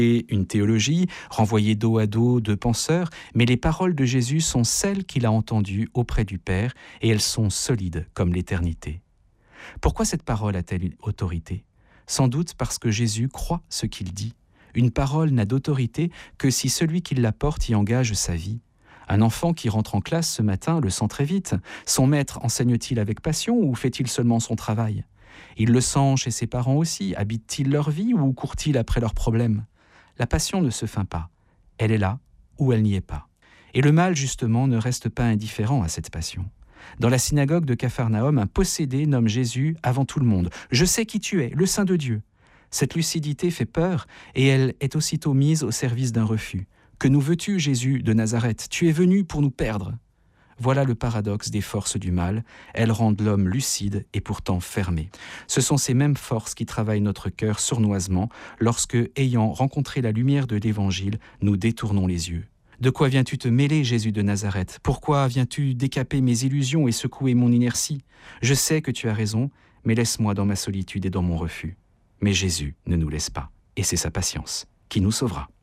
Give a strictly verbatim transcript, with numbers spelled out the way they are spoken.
une théologie, renvoyer dos à dos de penseurs, mais les paroles de Jésus sont celles qu'il a entendues auprès du Père et elles sont solides comme l'éternité. Pourquoi cette parole a-t-elle une autorité ? Sans doute parce que Jésus croit ce qu'il dit. Une parole n'a d'autorité que si celui qui la porte y engage sa vie. Un enfant qui rentre en classe ce matin le sent très vite. Son maître enseigne-t-il avec passion ou fait-il seulement son travail ? Il le sent chez ses parents aussi. Habitent-ils leur vie ou courent-ils après leurs problèmes ? La passion ne se feint pas. Elle est là ou elle n'y est pas. Et le mal, justement, ne reste pas indifférent à cette passion. Dans la synagogue de Capharnaüm, un possédé nomme Jésus avant tout le monde. « Je sais qui tu es, le Saint de Dieu ». Cette lucidité fait peur et elle est aussitôt mise au service d'un refus. « Que nous veux-tu, Jésus de Nazareth ? Tu es venu pour nous perdre ». Voilà le paradoxe des forces du mal. Elles rendent l'homme lucide et pourtant fermé. Ce sont ces mêmes forces qui travaillent notre cœur sournoisement lorsque, ayant rencontré la lumière de l'Évangile, nous détournons les yeux. De quoi viens-tu te mêler, Jésus de Nazareth ? Pourquoi viens-tu décaper mes illusions et secouer mon inertie ? Je sais que tu as raison, mais laisse-moi dans ma solitude et dans mon refus. Mais Jésus ne nous laisse pas, et c'est sa patience qui nous sauvera.